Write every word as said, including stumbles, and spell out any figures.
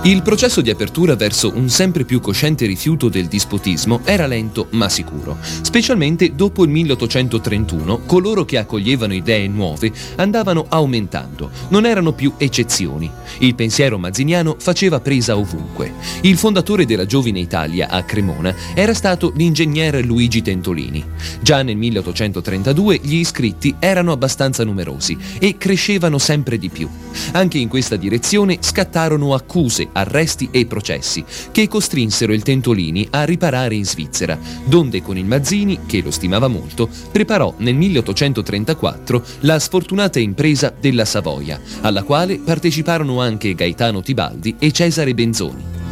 Il processo di apertura verso un sempre più cosciente rifiuto del dispotismo era lento ma sicuro. Specialmente dopo il milleottocentotrentuno, coloro che accoglievano idee nuove andavano aumentando, non erano più eccezioni. Il pensiero mazziniano faceva presa ovunque. Il fondatore della Giovine Italia a Cremona era stato l'ingegner Luigi Tentolini. Già nel milleottocentotrentadue gli iscritti erano abbastanza numerosi e crescevano sempre di più. Anche in questa direzione scattarono accuse, arresti e processi che costrinsero il Tentolini a riparare in Svizzera, donde con il Mazzini, che lo stimava molto, preparò nel milleottocentotrentaquattro la sfortunata impresa della Savoia, alla quale parteciparono anche Gaetano Tibaldi e Cesare Benzoni.